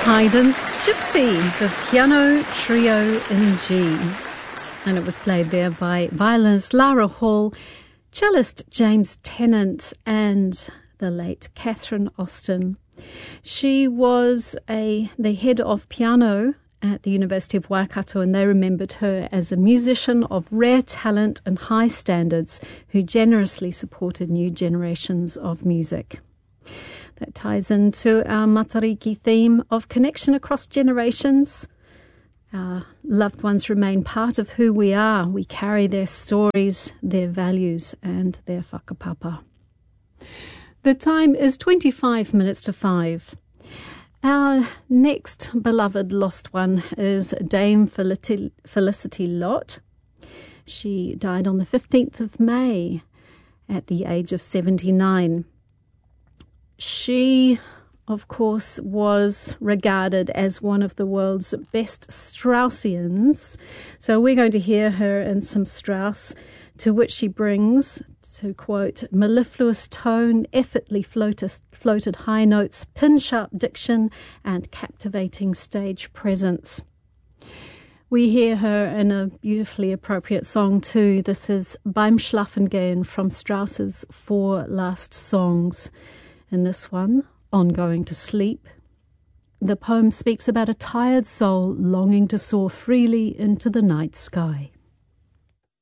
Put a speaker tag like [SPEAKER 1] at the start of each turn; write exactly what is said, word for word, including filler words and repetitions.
[SPEAKER 1] Haydn's Gypsy, the piano trio in G. And it was played there by violinist Lara Hall, cellist James Tennant, and the late Catherine Austin. She was a the head of piano at the University of Waikato, and they remembered her as a musician of rare talent and high standards who generously supported new generations of music. That ties into our Matariki theme of connection across generations. Our loved ones remain part of who we are. We carry their stories, their values, and their whakapapa. The time is twenty-five minutes to five. Our next beloved lost one is Dame Felicity, Felicity Lott. She died on the fifteenth of May at the age of seventy-nine. She, of course, was regarded as one of the world's best Straussians. So we're going to hear her in some Strauss, to which she brings, to quote, mellifluous tone, effortlessly floated, floated high notes, pin-sharp diction, and captivating stage presence. We hear her in a beautifully appropriate song too. This is Beim Schlafengehen from Strauss's Four Last Songs. In this one, On Going to Sleep, the poem speaks about a tired soul longing to soar freely into the night sky.